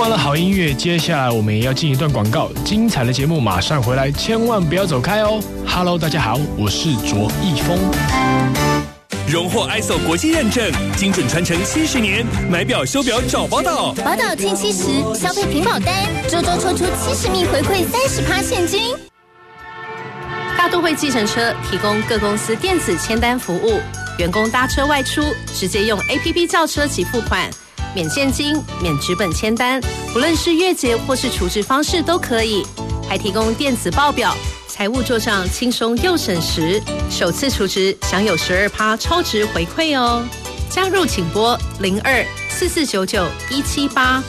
完了好音乐，接下来我们也要进一段广告，精彩的节目马上回来，千万不要走开哦。Hello， 大家好，我是卓一峰。 荣获 ISO 国际认证，精准传承70年，买表修表找宝岛。 宝岛庆70，消费屏保单，周周抽出70名回馈30%现金。 大都会计程车提供各公司电子签单服务，员工搭车外出直接用 APP 叫车及付款，免现金、免纸本签单，不论是月结或是储值方式都可以，还提供电子报表。财务做账轻松又省时，首次储值享有12%超值回馈哦。加入请拨02-4499-178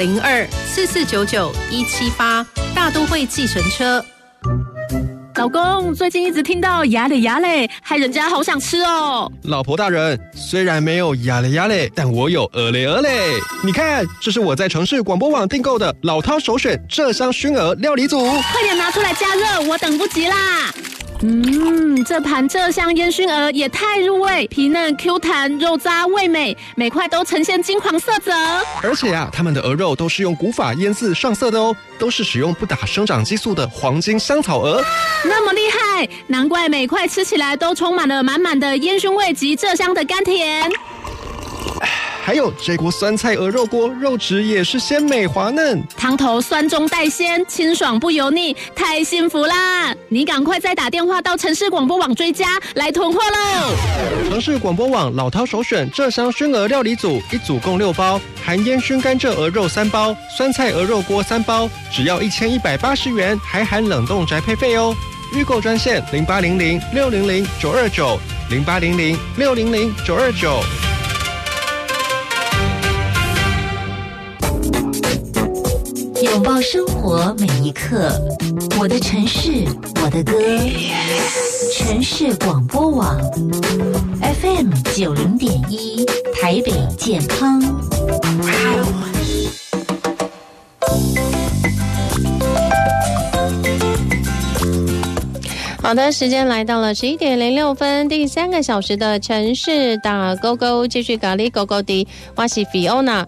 02-4499-178，大都会计程车。 老公，最近一直听到牙嘞牙嘞，害人家好想吃哦。 老婆大人，虽然没有牙嘞牙嘞，但我有鹅嘞鹅嘞。你看，这是我在城市广播网订购的老饕首选鹧鸯熏鹅料理组， 快点拿出来加热，我等不及啦。这盘鹧鸯烟熏鹅也太入味，皮嫩 Q 弹，肉渣味美，每块都呈现金黄色泽。 而且他们的鹅肉都是用古法腌制上色的哦，都是使用不打生长激素的黄金香草鹅。 那么厉害，难怪每块吃起来都充满了满满的烟熏味及鹧鸯的甘甜。 还有这锅酸菜鹅肉锅，肉质也是鲜美滑嫩， 汤头酸中带鲜，清爽不油腻，太幸福啦！你赶快再打电话到城市广播网追加，来囤货喽！ 城市广播网老饕首选鹧鸯熏鹅料理组，一组共6包，含烟熏甘蔗鹅肉3包，酸菜鹅肉锅3包，只要1180元，还含冷冻宅配费哦。预购专线0800-600-929 0800-600-929。 拥抱生活每一刻，我的城市，我的歌。城市广播网 FM 90.1，台北健康。 好的，时间来到了11点06分，第3个小时的城市打勾勾，继续咖喱勾勾的，我是 Fiona。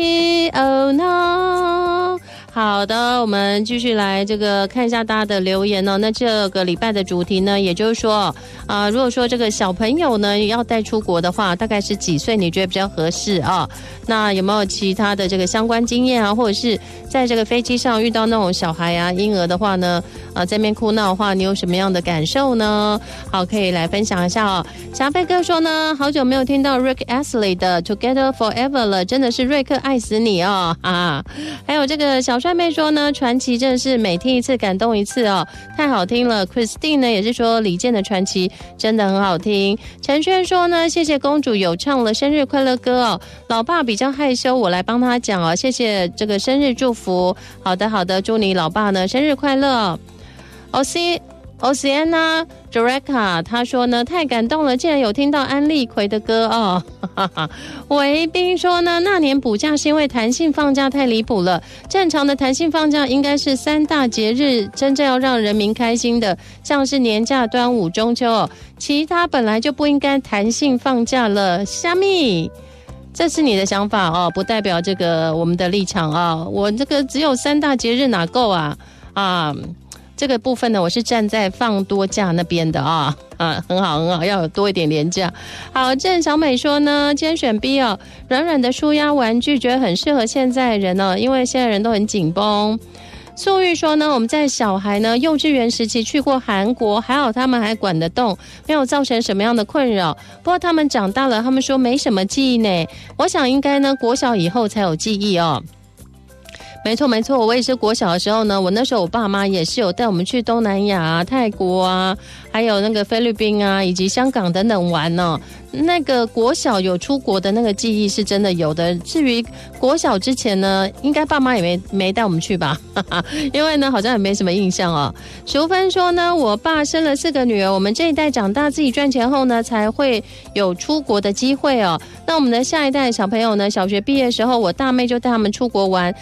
好的，我们继续来看一下大家的留言哦。那这个礼拜的主题呢，也就是说如果说这个小朋友呢要带出国的话，大概是几岁你觉得比较合适啊？那有没有其他的这个相关经验啊，或者是在这个飞机上遇到那种小孩啊、婴儿的话呢，在那边哭闹的话，你有什么样的感受呢？好，可以来分享一下哦。霞飞哥说呢，好久没有听到 Rick Astley 的 Together Forever 了，真的是瑞克爱死你哦啊！还有这个小帅妹说呢，传奇真的是每听一次感动一次哦，太好听了。Christine 呢也是说李健的传奇真的很好听。陈轩说呢，谢谢公主有唱了生日快乐歌哦，老爸比较害羞，我来帮他讲哦，谢谢这个生日祝福。好的好的，祝你老爸呢生日快乐。Oceana Directa 他说呢，太感动了，竟然有听到安利奎的歌哦。韦斌说呢，那年补假是因为弹性放假太离谱了，正常的弹性放假应该是3大节日真正要让人民开心的，像是年假、端午、中秋哦，其他本来就不应该弹性放假了。虾米？这是你的想法哦，不代表这个我们的立场啊。我这个只有3大节日哪够啊？这个部分呢，我是站在放多假那边的啊，很好很好，要有多一点连假。好，郑小美说呢，今天选 B 哦，软软的舒压玩具，觉得很适合现在人哦，因为现在人都很紧绷。素玉说呢，我们在小孩呢幼稚园时期去过韩国，还好他们还管得动，没有造成什么样的困扰。不过他们长大了，他们说没什么记忆呢。我想应该呢国小以后才有记忆哦。没错没错，我也是国小的时候呢，我那时候我爸妈也是有带我们去东南亚泰国啊，还有那个菲律宾啊，以及香港等等玩哦。那个国小有出国的那个记忆是真的有的，至于国小之前呢，应该爸妈也没带我们去吧，因为呢好像也没什么印象哦。淑芬说呢，我爸生了4个女儿，我们这一代长大自己赚钱后呢，才会有出国的机会哦。那我们的下一代小朋友呢，小学毕业的时候，我大妹就带他们出国玩，每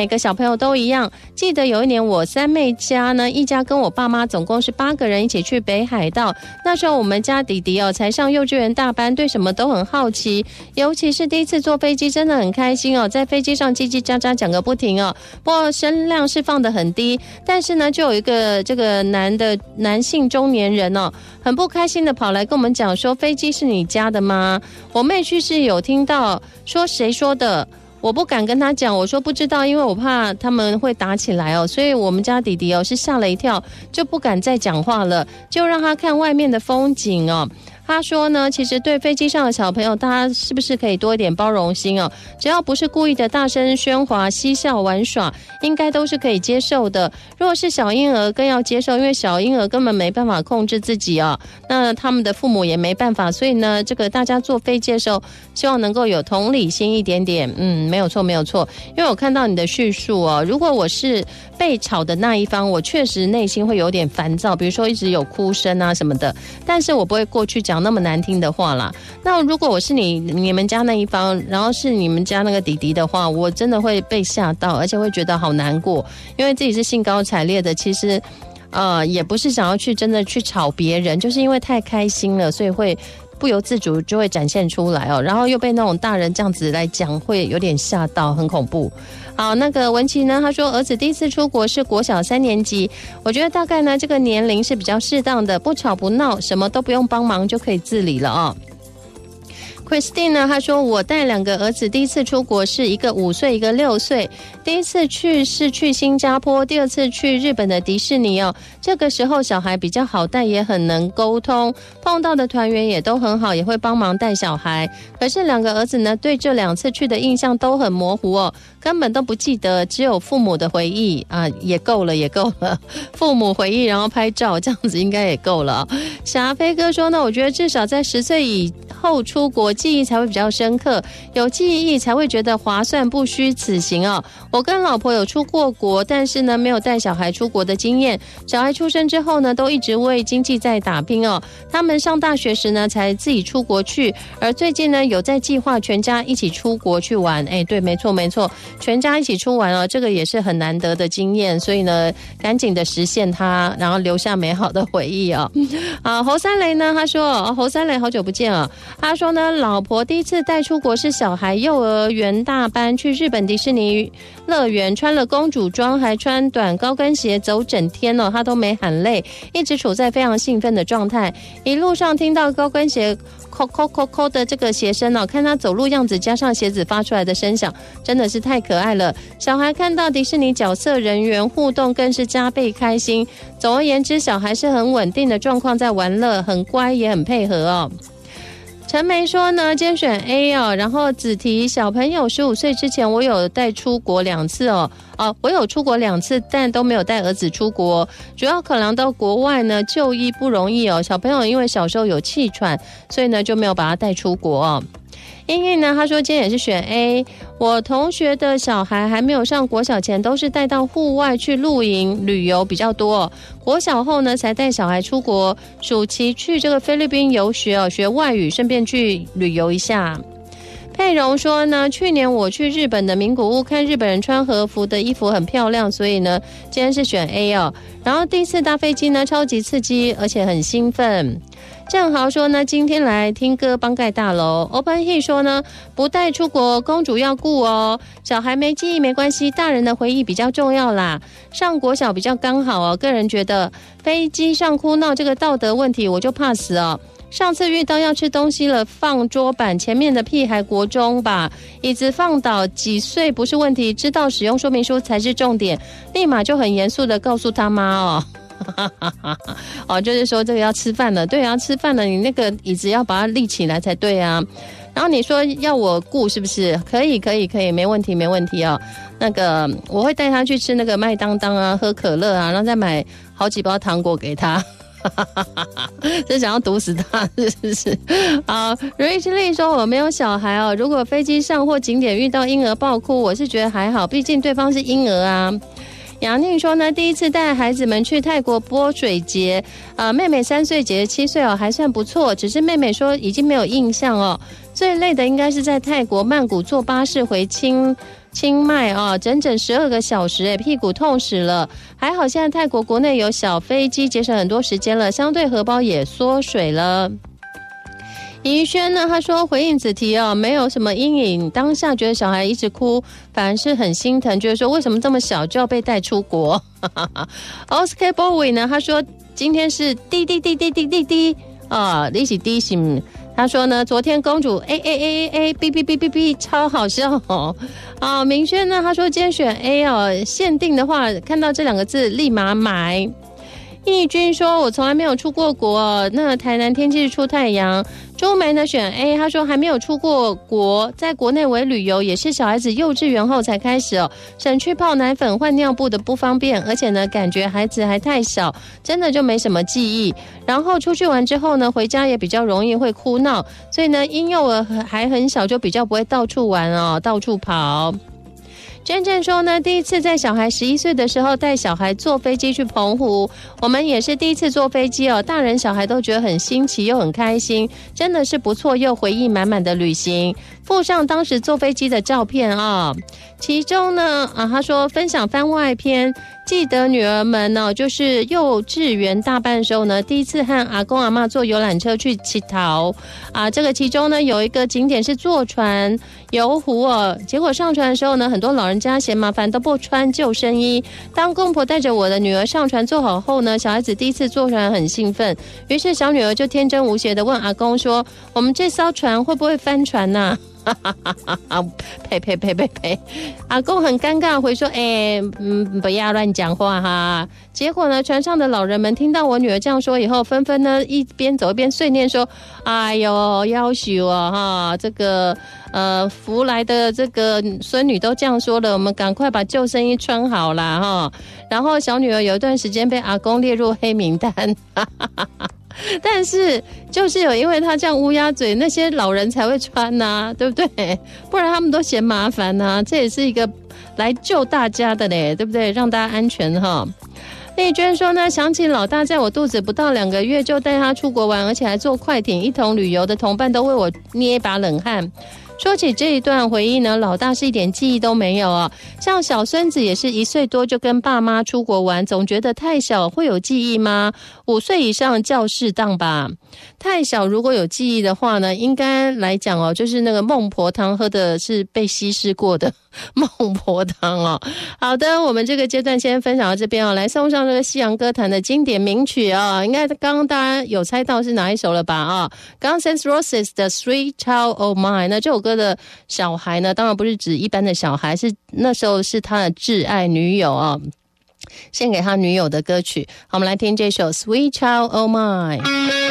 个小朋友都一样。记得有一年我三妹家呢，一家跟我爸妈总共是8个人一起去北海道。那时候我们家弟弟才上幼稚园大班，对什么都很好奇，尤其是第一次坐飞机，真的很开心在飞机上叽叽喳喳讲个不停不过声量是放得很低，但是呢，就有一个这个男性中年人很不开心的跑来跟我们讲说，飞机是你家的吗？我妹去是有听到说谁说的，我不敢跟他讲，我说不知道，因为我怕他们会打起来所以我们家弟弟是吓了一跳，就不敢再讲话了，就让他看外面的风景他说呢，其实对飞机上的小朋友，大家是不是可以多一点包容心只要不是故意的大声喧哗、嬉笑玩耍，应该都是可以接受的。如果是小婴儿，更要接受，因为小婴儿根本没办法控制自己那他们的父母也没办法，所以呢，这个大家坐飞机的时候，希望能够有同理心一点点。没有错，没有错。因为我看到你的叙述如果我是被吵的那一方，我确实内心会有点烦躁，比如说一直有哭声啊什么的，但是我不会过去讲那么难听的话啦。那如果我是你们家那一方，然后是你们家那个弟弟的话，我真的会被吓到，而且会觉得好难过，因为自己是兴高采烈的，其实也不是想要去真的去吵别人，就是因为太开心了，所以会不由自主就会展现出来然后又被那种大人这样子来讲，会有点吓到，很恐怖。好，那个文琪呢，他说儿子第一次出国是国小3年级，我觉得大概呢这个年龄是比较适当的，不吵不闹，什么都不用帮忙就可以自理了Christine 呢，她说我带2个儿子第一次出国是一个5岁一个6岁，第一次去是去新加坡，第二次去日本的迪士尼这个时候小孩比较好带，也很能沟通，碰到的团员也都很好，也会帮忙带小孩。可是2个儿子呢，对这2次去的印象都很模糊根本都不记得，只有父母的回忆也够了，父母回忆然后拍照，这样子应该也够了霞飞哥说呢，我觉得至少在10岁以后出国，记忆才会比较深刻，有记忆才会觉得划算，不虚此行我跟老婆有出过国，但是呢没有带小孩出国的经验，小孩出生之后呢都一直为经济在打拼他们上大学时呢才自己出国去，而最近呢有在计划全家一起出国去玩。对，没错，全家一起出玩这个也是很难得的经验，所以呢赶紧的实现它，然后留下美好的回忆侯三雷呢，他说侯三雷好久不见他说呢，老婆第一次带出国是小孩幼儿园大班，去日本迪士尼乐园，穿了公主装，还穿短高跟鞋走整天他都没喊累，一直处在非常兴奋的状态。一路上听到高跟鞋扣的这个鞋声看他走路样子加上鞋子发出来的声响，真的是太可爱了。小孩看到迪士尼角色人员互动更是加倍开心。总而言之，小孩是很稳定的状况在玩乐，很乖也很配合陈梅说呢，今天选 A 然后子提小朋友15岁之前，我有带出国2次我有出国2次，但都没有带儿子出国，主要考量到国外呢就医不容易小朋友因为小时候有气喘，所以呢就没有把他带出国英英呢，他说今天也是选 A。我同学的小孩还没有上国小前，都是带到户外去露营旅游比较多。国小后呢，才带小孩出国，暑期去这个菲律宾游学学外语，顺便去旅游一下。佩蓉说呢，去年我去日本的名古屋看日本人穿和服的衣服很漂亮，所以呢，今天是选 A 然后第一次搭飞机呢，超级刺激，而且很兴奋。郑豪说呢，今天来听歌帮盖大楼。Open He 说呢，不带出国，公主要顾小孩没记忆没关系，大人的回忆比较重要啦。上国小比较刚好个人觉得飞机上哭闹这个道德问题，我就怕死上次遇到要吃东西了，放桌板前面的屁孩国中吧，椅子放倒，几岁不是问题，知道使用说明书才是重点，立马就很严肃的告诉他妈就是说这个要吃饭了，对啊，吃饭了，你那个椅子要把它立起来才对啊。然后你说要我顾是不是？可以，没问题那个我会带他去吃那个麦当当啊，喝可乐啊，然后再买好几包糖果给他。是想要毒死他是不是？好，Rich Lee 说我没有小孩如果飞机上或景点遇到婴儿爆哭，我是觉得还好，毕竟对方是婴儿啊。杨宁说呢，第一次带孩子们去泰国泼水节，妹妹3岁，姐姐7岁还算不错，只是妹妹说已经没有印象最累的应该是在泰国曼谷坐巴士回清迈啊，整整12个小时，屁股痛死了。还好现在泰国国内有小飞机，节省很多时间了，相对荷包也缩水了。怡轩呢，他说回应子题没有什么阴影，当下觉得小孩一直哭，反而是很心疼，觉得说为什么这么小就要被带出国。Oscar Bowie 呢，他说今天是滴你是滴心。他说呢，昨天公主 B 超好笑明轩呢，他说今天选 A 限定的话，看到这2个字立马买。义军说我从来没有出过国，那台南天气是出太阳。周梅呢选 A， 他说还没有出过国，在国内为旅游，也是小孩子幼稚园后才开始省去泡奶粉换尿布的不方便，而且呢感觉孩子还太小，真的就没什么记忆。然后出去玩之后呢，回家也比较容易会哭闹，所以呢婴幼儿还很小，就比较不会到处玩到处跑。真正说呢，第一次在小孩11岁的时候带小孩坐飞机去澎湖，我们也是第一次坐飞机大人小孩都觉得很新奇又很开心，真的是不错又回忆满满的旅行。附上当时坐飞机的照片其中呢他说分享番外篇，记得女儿们就是幼稚园大班的时候呢，第一次和阿公阿嬷坐游览车去乞讨这个其中呢有一个景点是坐船游湖结果上船的时候呢，很多老人家嫌麻烦都不穿救生衣。当公婆带着我的女儿上船坐好后呢，小孩子第一次坐船很兴奋，于是小女儿就天真无邪的问阿公说，我们这艘船会不会翻船啊？呸！阿公很尴尬回说：“不要乱讲话哈。”结果呢，船上的老人们听到我女儿这样说以后，纷纷呢一边走一边碎念说：“哎呦，要求这个福来的这个孙女都这样说了，我们赶快把救生衣穿好啦然后小女儿有一段时间被阿公列入黑名单。但是就是因为他这样乌鸦嘴，那些老人才会穿对不对？不然他们都嫌麻烦这也是一个来救大家的嘞，对不对？让大家安全丽娟说呢，想起老大在我肚子不到2个月就带他出国玩，而且还坐快艇一同旅游的同伴都为我捏一把冷汗。说起这一段回忆呢，老大是一点记忆都没有像小孙子也是1岁多就跟爸妈出国玩，总觉得太小，会有记忆吗？5岁以上较适当吧。太小如果有记忆的话呢，应该来讲就是那个孟婆汤喝的是被稀释过的孟婆汤好的，我们这个阶段先分享到这边来送上这个西洋歌坛的经典名曲应该刚刚大家有猜到是哪一首了吧Guns N' Roses 的 Sweet Child O' Mine。 那这首歌的小孩呢，当然不是指一般的小孩，是那时候是他的挚爱女友献给他女友的歌曲。好，我们来听这首 Sweet Child O' Mine。